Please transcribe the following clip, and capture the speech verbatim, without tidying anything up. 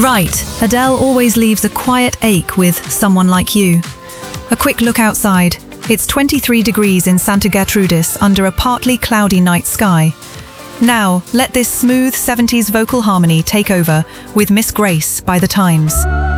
Right, Adele always leaves a quiet ache with Someone Like You. A quick look outside. It's twenty-three degrees in Santa Gertrudis under a partly cloudy night sky. Now, let this smooth seventies vocal harmony take over with Miss Grace by The Times.